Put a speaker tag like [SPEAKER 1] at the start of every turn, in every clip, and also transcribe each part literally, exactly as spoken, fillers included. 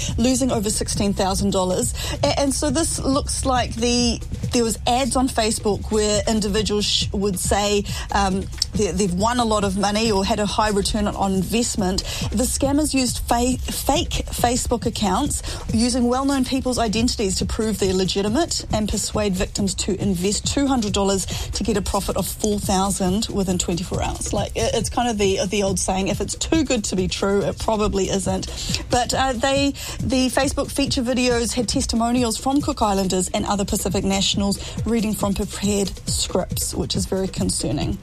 [SPEAKER 1] losing over sixteen thousand dollars. And so this looks like the there was ads on Facebook where individuals would say um, they, they've won a lot of money or had a high return on investment. The scammers used fa- fake Facebook accounts using well-known people's identities to prove they're legitimate and persuade victims to invest two hundred dollars to get a profit of four thousand dollars within twenty-four hours. Like, it's kind of the the old saying, if it's too good to be true, it probably isn't. But uh, they the Facebook feature videos had testimonials from Cook Islanders and other Pacific nationals reading from prepared scripts, which is very concerning.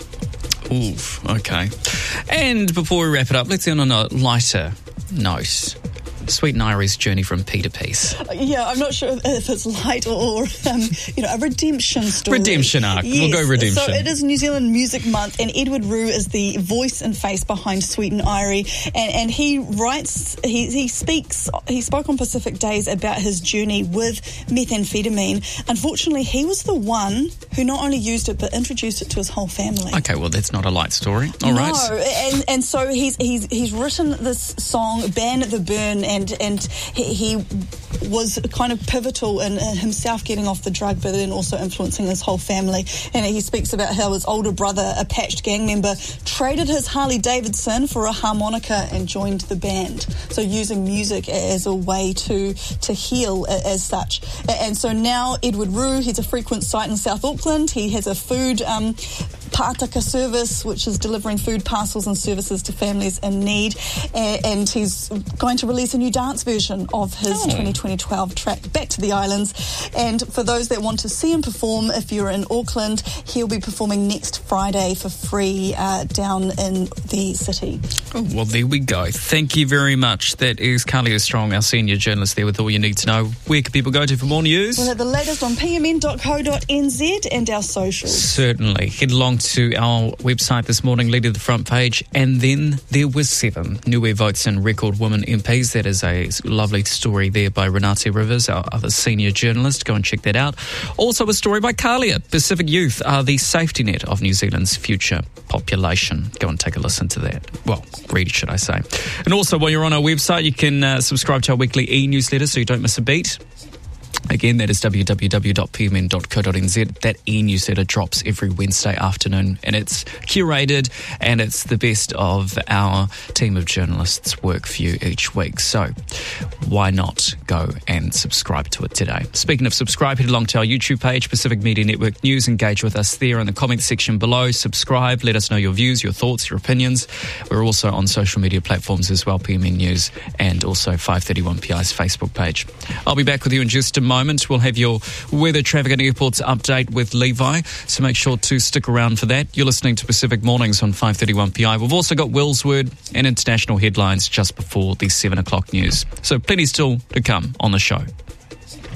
[SPEAKER 2] Oof, okay. And before we wrap it up, let's end on a lighter note. Sweet and Irie's journey from P to Peace.
[SPEAKER 1] Yeah, I'm not sure if it's light or, um, you know, a redemption story.
[SPEAKER 2] Redemption arc.
[SPEAKER 1] Yes.
[SPEAKER 2] We'll go redemption.
[SPEAKER 1] So it is New Zealand Music Month, and Edward Rue is the voice and face behind Sweet and Irie. And, and he writes, he, he speaks, he spoke on Pacific Days about his journey with methamphetamine. Unfortunately, he was the one who not only used it, but introduced it to his whole family.
[SPEAKER 2] Okay, well, that's not a light story. All
[SPEAKER 1] no,
[SPEAKER 2] right.
[SPEAKER 1] No, and, and so he's, he's, he's written this song, Ban the Burn, and And, and he, he was kind of pivotal in uh, himself getting off the drug, but then also influencing his whole family. And he speaks about how his older brother, a patched gang member, traded his Harley Davidson for a harmonica and joined the band. So using music as a way to to heal as such. And so now Edward Rue, he's a frequent sight in South Auckland. He has a food um, pātaka service, which is delivering food parcels and services to families in need. And he's going to release a new dance version of his
[SPEAKER 2] oh.
[SPEAKER 1] twenty twelve track, Back to the Islands. And for those that want to see him perform, if you're in Auckland, he'll be performing next Friday for free uh, down in the city.
[SPEAKER 2] Oh, well, there we go. Thank you very much. That is Kalia Strong, our senior journalist there with all you need to know. Where can people go to for more news?
[SPEAKER 1] We'll have the latest on p m n dot co dot n z and our socials.
[SPEAKER 2] Certainly. Head along to our website this morning, lead to the front page, and then there were seven Niue votes in record women M Ps. That is a lovely story there by Renate Rivers, our other senior journalist. Go and check that out. Also a story by Kalia. Pacific youth are the safety net of New Zealand's future population. Go and take a listen to that. Well, read it, should I say. And also, while you're on our website, you can uh, subscribe to our weekly e-newsletter so you don't miss a beat. Again, that is w w w dot p m n dot co dot n z. That e-newsletter drops every Wednesday afternoon, and it's curated, and it's the best of our team of journalists work for you each week. So why not go and subscribe to it today? Speaking of subscribe, head along to our YouTube page, Pacific Media Network News. Engage with us there in the comment section below. Subscribe. Let us know your views, your thoughts, your opinions. We're also on social media platforms as well, P M N News, and also five thirty-one P I's Facebook page. I'll be back with you in just a moment. We'll have your weather, traffic and airports update with Levi, so make sure to stick around for that. You're listening to Pacific Mornings on five thirty-one P I. We've also got Will's Word and international headlines just before the seven o'clock news. So plenty still to come on the show.